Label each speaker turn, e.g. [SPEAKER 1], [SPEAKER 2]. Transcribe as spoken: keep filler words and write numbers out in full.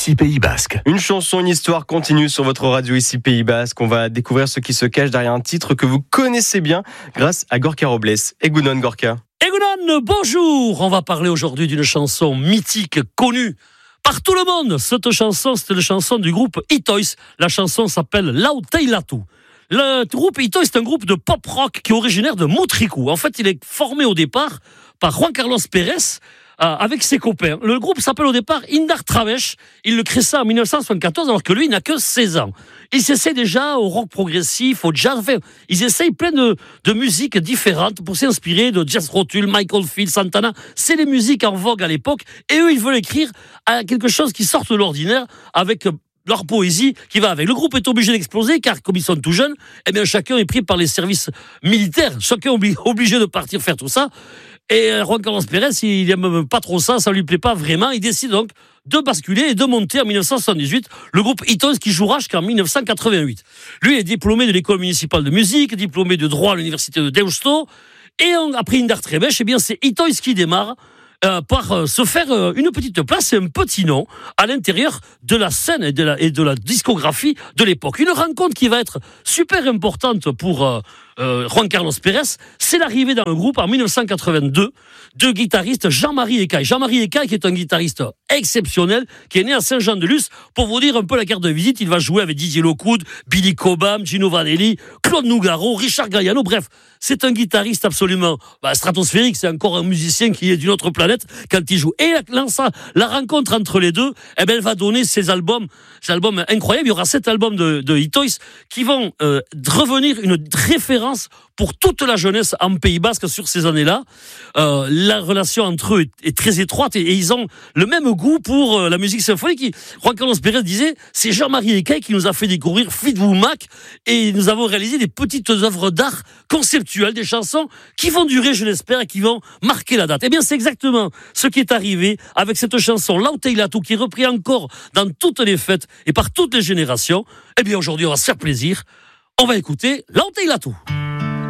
[SPEAKER 1] ici Pays Basque.
[SPEAKER 2] Une chanson, une histoire continue sur votre radio ici Pays Basque. On va découvrir ce qui se cache derrière un titre que vous connaissez bien grâce à Gorka Robles. Egunon Gorka.
[SPEAKER 3] Egunon, bonjour. On va parler aujourd'hui d'une chanson mythique, connue par tout le monde. Cette chanson, c'est la chanson du groupe Itoiz. La chanson s'appelle Lautei Latu. Le groupe Itoiz, c'est un groupe de pop rock qui est originaire de Motrico. En fait, il est formé au départ par Juan Carlos Pérez, Euh, avec ses copains. Le groupe s'appelle au départ Indar Travesh. Il le crée ça en dix-neuf cent soixante-quatorze alors que lui, il n'a que seize ans. Ils s'essayent déjà au rock progressif, au jazz. Enfin, ils essayent plein de, de musiques différentes pour s'inspirer de Jazz Rotule, Michael Field, Santana. C'est les musiques en vogue à l'époque. Et eux, ils veulent écrire à quelque chose qui sorte de l'ordinaire avec leur poésie qui va avec. Le groupe est obligé d'exploser car comme ils sont tout jeunes, eh bien chacun est pris par les services militaires. Chacun est obligé de partir faire tout ça. Et Juan Carlos Pérez, il n'aime pas trop ça, ça lui plaît pas vraiment. Il décide donc de basculer et de monter en dix-neuf cent soixante-dix-huit le groupe Itoiz qui jouera jusqu'en dix-neuf cent quatre-vingt-huit. Lui est diplômé de l'école municipale de musique, diplômé de droit à l'université de Deusto. Et on, après Indar Travesh, eh bien c'est Itoiz qui démarre euh, par euh, se faire euh, une petite place et un petit nom à l'intérieur de la scène et de la, et de la discographie de l'époque. Une rencontre qui va être super importante pour euh, Euh, Juan Carlos Pérez, c'est l'arrivée dans le groupe en dix-neuf cent quatre-vingt-deux de guitariste Jean-Marie Écaille. Jean-Marie Écaille qui est un guitariste exceptionnel, qui est né à Saint-Jean-de-Luz. Pour vous dire un peu la carte de visite, il va jouer avec Didier Lockwood, Billy Cobham, Gino Vanelli, Claude Nougaro, Richard Galliano. Bref, c'est un guitariste absolument bah, stratosphérique. C'est encore un musicien qui est d'une autre planète quand il joue. Et la, la, la rencontre entre les deux, eh ben, elle va donner ces albums, ces albums incroyables. Il y aura sept albums de, de Itoiz qui vont euh, revenir une référence pour toute la jeunesse en Pays Basque sur ces années-là. Euh, la relation entre eux est, est très étroite et, et ils ont le même goût pour euh, la musique symphonique. Juan Carlos Pérez disait, c'est Jean-Marie Écaille qui nous a fait découvrir Fleetwood Mac et nous avons réalisé des petites œuvres d'art conceptuelles, des chansons qui vont durer, je l'espère, et qui vont marquer la date. Eh bien, c'est exactement ce qui est arrivé avec cette chanson Lautei Latu qui est reprise encore dans toutes les fêtes et par toutes les générations. Eh bien, aujourd'hui, on va se faire plaisir. On va écouter Lautei Latu.